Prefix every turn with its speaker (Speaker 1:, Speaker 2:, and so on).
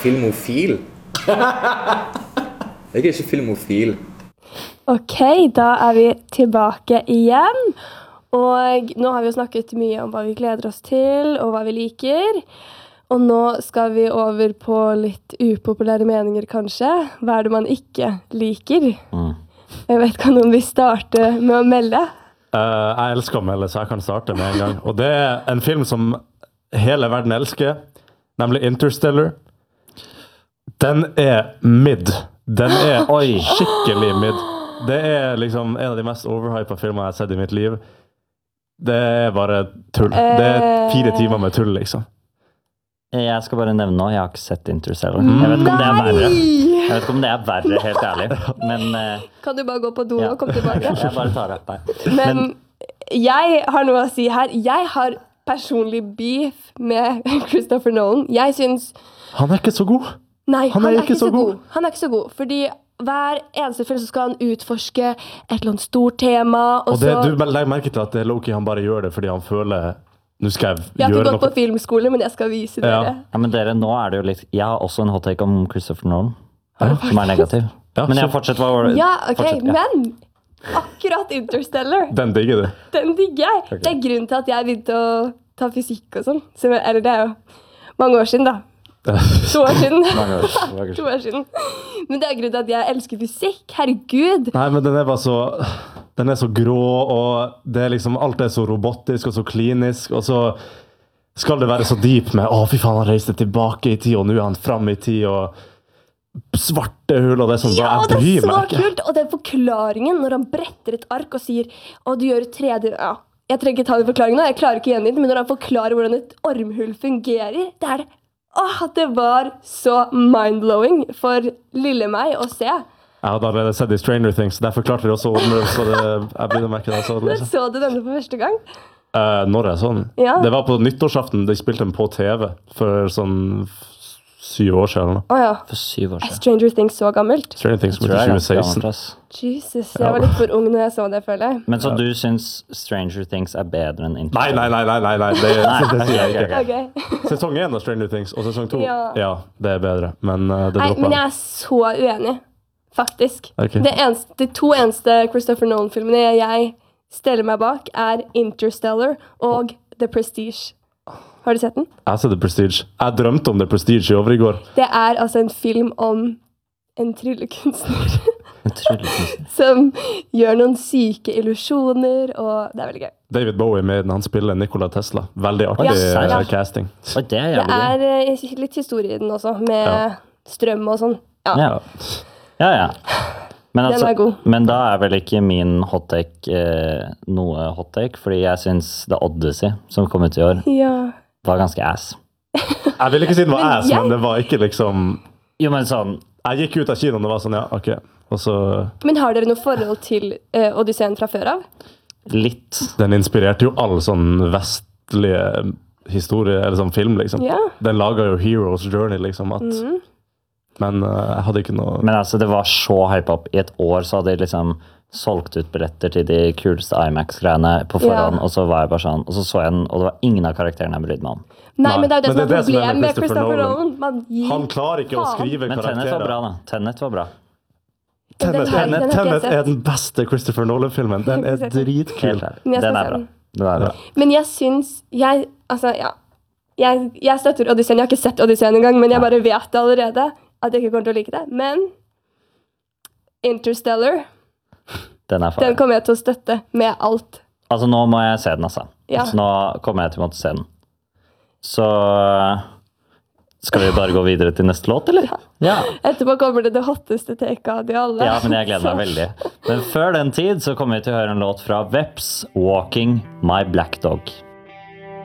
Speaker 1: filmofil. Jeg er ikke filmofil.
Speaker 2: Ok, da er vi tilbake igjen. Og nå har vi jo snakket mye om hva vi gleder oss til, og hva vi liker. Og nå skal vi over på litt upopulære meninger, kanskje. Hva er det man ikke liker? Jeg vet ikke om noen vil starte med å melde.
Speaker 3: Jeg elsker å melde, så jeg kan starte med en gang. Og det er en film som hele verden elsker, nemlig Interstellar. Den er mid. Den er skikkelig mid. Det er liksom en av de mest overhypede filmer jeg har sett i mitt liv. Det er bare tull. Det er 4 timer med tull, liksom.
Speaker 4: Jeg skal bare nevne nå, jeg har ikke sett Interstellar. Jeg vet ikke om det er verre. Jeg vet ikke om det er verre, helt ærlig. Men,
Speaker 2: kan du bare gå på do og komme tilbake?
Speaker 4: Jeg bare tar det.
Speaker 2: Men jeg har noe å si her. Jeg har personlig beef med Christopher Nolan. Jeg synes...
Speaker 3: Han er ikke så god.
Speaker 2: Nei, han er ikke så god. Han er ikke så god, fordi hver eneste film så skal han utforske et eller annet stort tema. Og
Speaker 3: det,
Speaker 2: så...
Speaker 3: Du legger merke til at Loki han bare gjør det fordi han føler... Nå skal
Speaker 2: jeg har ikke gått på filmskole, men jeg skal vise dere.
Speaker 4: Ja, men dere, nå er det jo litt... Jeg har også en hot take om Christopher Nolan, som er negativ. Men jeg fortsetter
Speaker 2: men akkurat Interstellar.
Speaker 3: Den digger du.
Speaker 2: Den digger jeg. Okay. Det er grunnen til at jeg begynte å ta fysikk og sånn. Eller det er jo mange år siden, da. 2 år siden. 2 år siden. Men det er grunnen til at jeg elsker fysikk. Herregud.
Speaker 3: Nei, men den er bare så... Den er så grå, og det er liksom, alt er så robotisk og så klinisk, og så skal det være så deep med, fy faen, han reiste tilbake i tid, og nå er han frem i tid, og svarte hull, og det er sånn,
Speaker 2: det er så kult, og den forklaringen, når han bretter et ark og sier, du gjør 3D, jeg trenger ikke ta den forklaringen nå, jeg klarer ikke igjen det, men når han forklarer hvordan et ormhull fungerer, det er det, det var så mindblowing for lille meg å se.
Speaker 3: Jeg hadde allerede sett i Stranger Things, derfor klarte vi også ormhull, så jeg begynner å merke det.
Speaker 2: Men så du denne på første gang?
Speaker 3: Når jeg så den?
Speaker 2: Ja.
Speaker 3: Det var på nyttårsaften, de spilte den på TV for sånn 7 år siden.
Speaker 4: For 7 år siden.
Speaker 2: Stranger Things så gammelt?
Speaker 3: Stranger Things kom til 2016.
Speaker 2: Jesus, jeg var litt for ung når jeg så det, føler jeg.
Speaker 4: Men så du synes Stranger Things er bedre enn Interstellar?
Speaker 3: Nei, det sier jeg ikke.
Speaker 2: Okay.
Speaker 3: Sesong 1 av Stranger Things, og sesong 2, det er bedre, men det dropper.
Speaker 2: Nei, men jeg er så uenig. Faktisk.
Speaker 3: Okay.
Speaker 2: De 2 eneste Christopher Nolan-filmene jeg steller meg bak er Interstellar og The Prestige. Har du sett den?
Speaker 3: Jeg har sett The Prestige. Jeg drømte om The Prestige i overgår.
Speaker 2: Det er altså en film om en tryllekunstner. Som gjør noen syke illusjoner, og det er veldig gøy.
Speaker 3: David Bowie med den, han spiller Nikola Tesla. Veldig artig casting.
Speaker 4: Det er
Speaker 2: litt historie i den også, med strøm og sånn.
Speaker 4: Ja. Men,
Speaker 2: den er god.
Speaker 4: Men da er vel ikke min hot take noe hot take, fordi jeg synes The Odyssey, som kom ut i år, var ganske ass.
Speaker 3: Jeg vil ikke si den var ass, men det var ikke liksom...
Speaker 4: Jo, men sånn...
Speaker 3: Jeg gikk ut av kinoen og var sånn, ok. Og så...
Speaker 2: Men har dere noe forhold til Odysseen fra før av?
Speaker 4: Litt.
Speaker 3: Den inspirerte jo all sånn vestlige historie, eller sånn film, liksom. Den laget jo Hero's Journey, liksom, at... Men jeg hadde ikke noe... Men
Speaker 4: altså, det var så hype opp. I et år så hadde de liksom solgt ut billetter til de kuleste IMAX-greiene på forhånd, og så var jeg bare sånn, og så jeg den, og det var ingen av karakterene jeg brydde meg om.
Speaker 2: Nei, men det er jo det som er problemet med Christopher Nolan.
Speaker 3: Han klarer ikke å skrive karakterer.
Speaker 4: Men Tenet var bra, da. Tenet var bra.
Speaker 3: Tenet er den beste Christopher Nolan-filmen. Den er dritkul.
Speaker 4: Den er bra.
Speaker 2: Men jeg synes, jeg støtter Odysseen. Jeg har ikke sett Odysseen engang, men jeg bare vet det allerede, at jeg ikke kommer til å like det. Men Interstellar, den kommer jeg til å støtte med alt.
Speaker 4: Altså, nå må jeg se den, altså. Så nå kommer jeg til å måtte se den. Så skal vi bare gå videre til neste låt, eller? Ja.
Speaker 2: Etterpå kommer det hotteste take av de alle.
Speaker 4: Ja, men jeg gleder meg veldig. Men før den tid så kommer vi til å høre en låt fra Veps, Walking My Black Dog.